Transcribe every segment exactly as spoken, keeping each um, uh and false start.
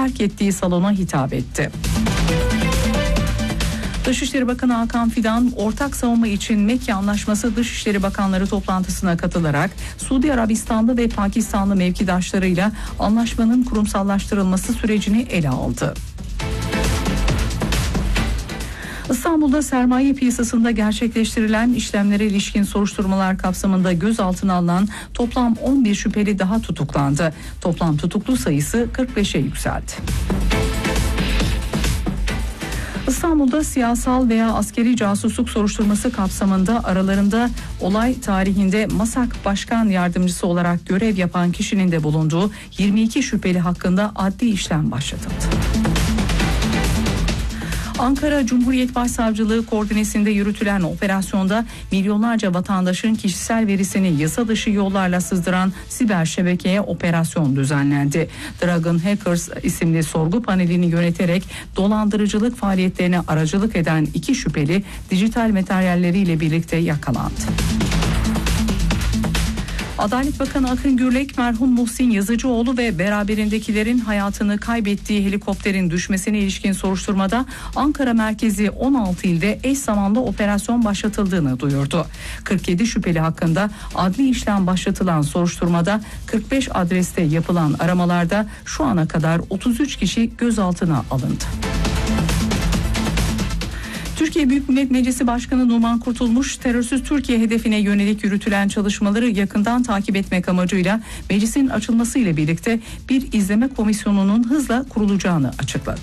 terk ettiği salona hitap etti. Dışişleri Bakanı Hakan Fidan, ortak savunma için Mekke Anlaşması Dışişleri Bakanları toplantısına katılarak Suudi Arabistanlı ve Pakistanlı mevkidaşlarıyla anlaşmanın kurumsallaştırılması sürecini ele aldı. İstanbul'da sermaye piyasasında gerçekleştirilen işlemlere ilişkin soruşturmalar kapsamında gözaltına alınan toplam on bir şüpheli daha tutuklandı. Toplam tutuklu sayısı kırk beşe yükseldi. İstanbul'da siyasal veya askeri casusluk soruşturması kapsamında aralarında olay tarihinde MASAK Başkan Yardımcısı olarak görev yapan kişinin de bulunduğu yirmi iki şüpheli hakkında adli işlem başlatıldı. Ankara Cumhuriyet Başsavcılığı koordinesinde yürütülen operasyonda milyonlarca vatandaşın kişisel verisini yasa dışı yollarla sızdıran siber şebekeye operasyon düzenlendi. Dragon Hackers isimli sorgu panelini yöneterek dolandırıcılık faaliyetlerine aracılık eden iki şüpheli dijital materyalleriyle birlikte yakalandı. Adalet Bakanı Akın Gürlek, merhum Muhsin Yazıcıoğlu ve beraberindekilerin hayatını kaybettiği helikopterin düşmesine ilişkin soruşturmada Ankara merkezi on altı ilde eş zamanlı operasyon başlatıldığını duyurdu. kırk yedi şüpheli hakkında adli işlem başlatılan soruşturmada kırk beş adreste yapılan aramalarda şu ana kadar otuz üç kişi gözaltına alındı. Türkiye Büyük Millet Meclisi Başkanı Numan Kurtulmuş, terörsüz Türkiye hedefine yönelik yürütülen çalışmaları yakından takip etmek amacıyla meclisin açılmasıyla birlikte bir izleme komisyonunun hızla kurulacağını açıkladı.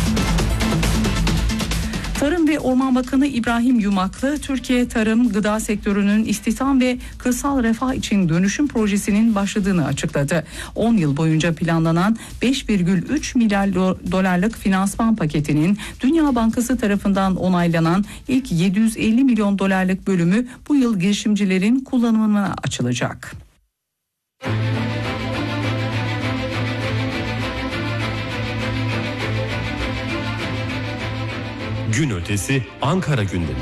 Tarım ve Orman Bakanı İbrahim Yumaklı, Türkiye tarım, gıda sektörünün istihdam ve kırsal refah için dönüşüm projesinin başladığını açıkladı. on yıl boyunca planlanan beş virgül üç milyar dolarlık finansman paketinin Dünya Bankası tarafından onaylanan ilk yedi yüz elli milyon dolarlık bölümü bu yıl girişimcilerin kullanımına açılacak. Gün ötesi Ankara gündemi.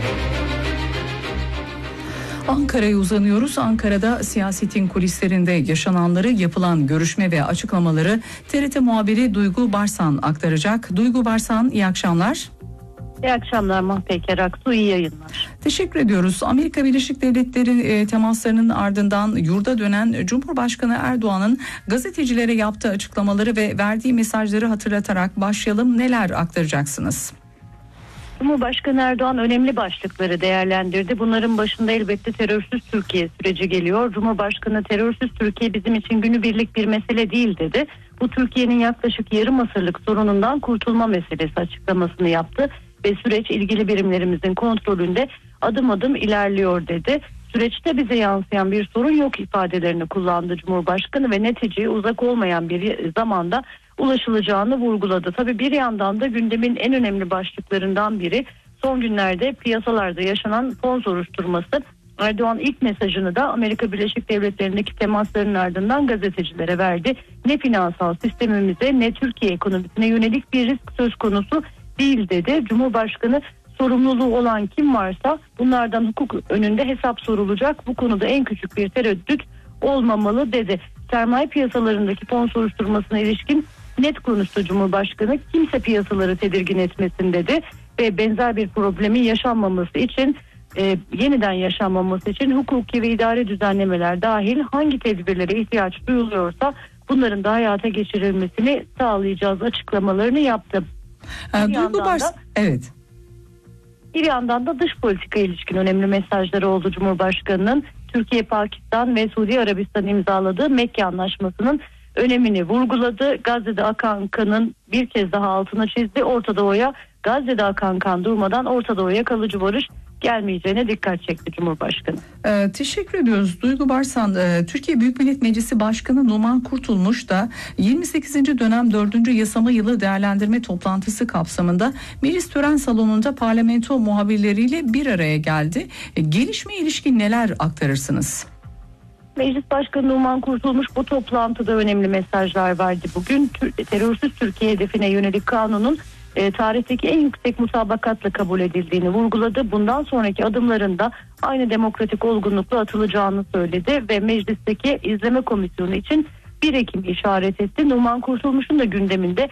Ankara'ya uzanıyoruz. Ankara'da siyasetin kulislerinde yaşananları, yapılan görüşme ve açıklamaları T R T muhabiri Duygu Barsan aktaracak. Duygu Barsan, iyi akşamlar. İyi akşamlar Mahpeyker Aksu, iyi yayınlar. Teşekkür ediyoruz. Amerika Birleşik Devletleri e, temaslarının ardından yurda dönen Cumhurbaşkanı Erdoğan'ın gazetecilere yaptığı açıklamaları ve verdiği mesajları hatırlatarak başlayalım. Neler aktaracaksınız? Cumhurbaşkanı Erdoğan önemli başlıkları değerlendirdi. Bunların başında elbette terörsüz Türkiye süreci geliyor. Cumhurbaşkanı terörsüz Türkiye bizim için günübirlik bir mesele değil dedi. Bu Türkiye'nin yaklaşık yarım asırlık sorunundan kurtulma meselesi açıklamasını yaptı. Ve süreç ilgili birimlerimizin kontrolünde adım adım ilerliyor dedi. Süreçte bize yansıyan bir sorun yok ifadelerini kullandı Cumhurbaşkanı ve neticeye uzak olmayan bir zamanda ulaşılacağını vurguladı. Tabii bir yandan da gündemin en önemli başlıklarından biri son günlerde piyasalarda yaşanan fon soruşturması. Erdoğan ilk mesajını da Amerika Birleşik Devletleri'ndeki temasların ardından gazetecilere verdi. Ne finansal sistemimize ne Türkiye ekonomisine yönelik bir risk söz konusu değil dedi. Cumhurbaşkanı sorumluluğu olan kim varsa bunlardan hukuk önünde hesap sorulacak. Bu konuda en küçük bir tereddüt olmamalı dedi. Sermaye piyasalarındaki fon soruşturmasına ilişkin net konuştu Cumhurbaşkanı. Kimse piyasaları tedirgin etmesin dedi ve benzer bir problemin yaşanmaması için e, yeniden yaşanmaması için hukuki ve idari düzenlemeler dahil hangi tedbirlere ihtiyaç duyuluyorsa bunların da hayata geçirilmesini sağlayacağız açıklamalarını yaptı. Ee, Duygu Bars, evet. Bir yandan da dış politika ilişkin önemli mesajları oldu Cumhurbaşkanı'nın. Türkiye, Pakistan ve Suudi Arabistan imzaladığı Mekke Anlaşması'nın önemini vurguladı. Gazze'de akan kanın bir kez daha altına çizdi. Orta Doğu'ya Gazze'de akan kan durmadan Orta Doğu'ya kalıcı barış gelmeyeceğine dikkat çekti Cumhurbaşkanı. Ee, teşekkür ediyoruz Duygu Barsan. Ee, Türkiye Büyük Millet Meclisi Başkanı Numan Kurtulmuş da yirmi sekizinci dönem dördüncü yasama yılı değerlendirme toplantısı kapsamında Meclis Tören Salonu'nda parlamento muhabirleriyle bir araya geldi. Ee, gelişmeye ilişkin neler aktarırsınız? Meclis Başkanı Numan Kurtulmuş bu toplantıda önemli mesajlar verdi. Bugün terörsüz Türkiye hedefine yönelik kanunun e, tarihteki en yüksek mutabakatla kabul edildiğini vurguladı. Bundan sonraki adımlarında aynı demokratik olgunlukla atılacağını söyledi ve meclisteki izleme komisyonu için bir Ekim'i işaret etti. Numan Kurtulmuş'un da gündeminde